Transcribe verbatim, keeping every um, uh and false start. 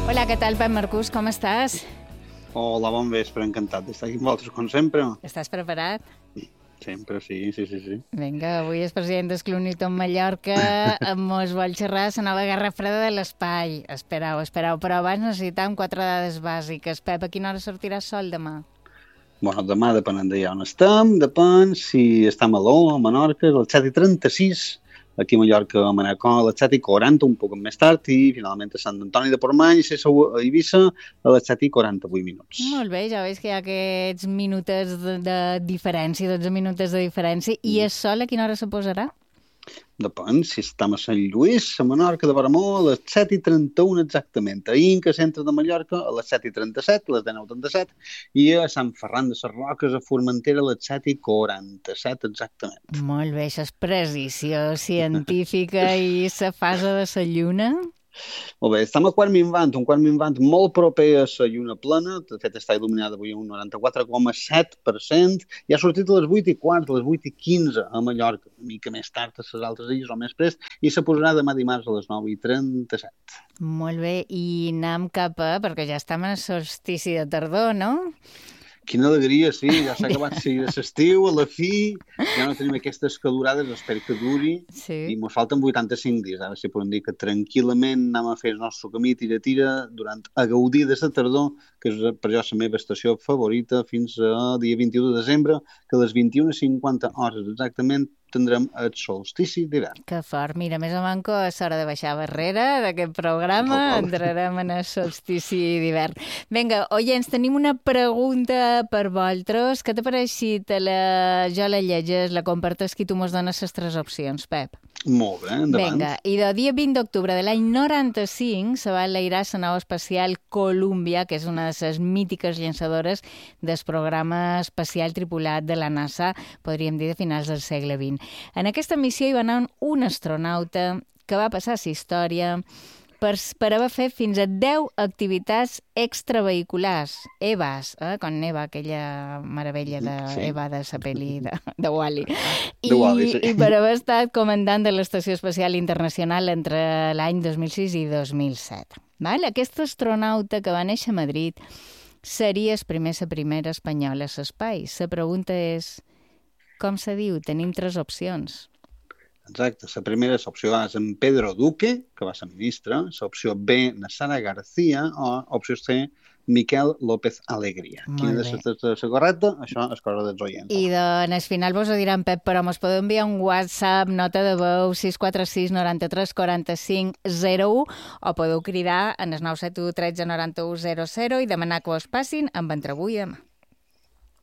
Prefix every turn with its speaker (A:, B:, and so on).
A: Hola, què tal, Pep Marcús? Com estàs?
B: Hola, bon vespre, encantat d'estar aquí amb vosaltres, com sempre.
A: Estàs preparat?
B: Sempre, sí, sí, sí, sí.
A: Vinga, avui el president del Club Newton Mallorca mos vol xerrar la nova guerra freda de l'espai. Esperau, esperau, però abans necessitam quatre dades bàsiques. Pep, a quina hora sortiràs sol demà?
B: Bueno, demà depenent d'allà on estem, depèn si estem a l'O, a Menorca, a les set i trenta-sis, aquí a Mallorca, a Manacor, a les set i quaranta, un poc més tard, i finalment a Sant Antoni de Portmany, a Eivissa, a les set i quaranta-vuit minuts.
A: Molt bé, ja veus que hi ha aquests minutes de, de diferència, dotze minuts de diferència, i el sol a quina hora se posarà?
B: Depèn, si estem a Sant Lluís, a Menorca de Veramó, a les set i trenta-u exactament. A Inca, centre de Mallorca, a les set i trenta-set, a les dinou i trenta-set, i a Sant Ferran de les Roques, a Formentera, a les set i quaranta-set exactament.
A: Molt bé, això és precisió científica i la fase de la lluna?
B: Molt bé, estem a quart minvant, un quart minvant molt proper a la lluna plena, de fet està il·luminada avui un noranta-quatre coma set per cent, i ha sortit a les vuit i quart, a les vuit i quinze a Mallorca, una mica més tard a les altres illes o més prest, i se posarà demà dimarts a les nou i trenta-set.
A: Molt bé, i anem cap a, perquè ja estem en el solstici de tardor, no?
B: Quina alegria, sí, ja s'ha acabat sí, l'estiu, a la fi, ja no tenim aquestes calorades, espero que duri, sí. I ens falten vuitanta-cinc dies, ara si podem dir que tranquil·lament anem a fer el nostre camí tira-tira durant a gaudir de la tardor, que és per jo la meva estació favorita, fins al dia vint-i-u de desembre, que a les vint i una i cinquanta hores exactament tindrem el solstici d'hivern.
A: Que fort. Mira, més o manco és hora de baixar barrera d'aquest programa. Entrarem en el solstici d'hivern. Vinga, oients, tenim una pregunta per vosaltres. Què t'ha pareixit? La... Jo la llegeix, la compartes i tu mos dones les tres opcions, Pep.
B: Molt bé, endavant.
A: Vinga, i del dia vint d'octubre de l'any noranta-cinc se va enlairar la nau espacial Columbia, que és una de les mítiques llançadores del programa espacial tripulat de la NASA, podríem dir de finals del segle vint. En aquesta missió hi va anar un astronauta que va passar a la història per, per haver fet fins a deu activitats extravehiculars, E V As, eh? Com Eva, aquella meravella de sí. Eva de la pel·li de, de Wall-E. I, sí. I per haver estat comandant de l'Estació Espacial Internacional entre l'any dos mil sis i dos mil set. Val? Aquest astronauta que va néixer a Madrid seria el primer, la primera espanyola a l'espai. La pregunta és, com se diu? Tenim tres opcions.
B: Exacte. La primera, l'opció A és en Pedro Duque, que va ser ministre. L'opció B, na Sara García, o opció C, Miquel López Alegría. Quina és la correcta? Això és cosa dels oients.
A: I en el final vos ho diran, Pep, però mos podeu enviar un WhatsApp, nota de veu, sis quatre sis noranta-tres quaranta-cinc zero u, o podeu cridar en el nou set u tretze noranta-u zero zero i demanar que us passin amb entre avui i demà.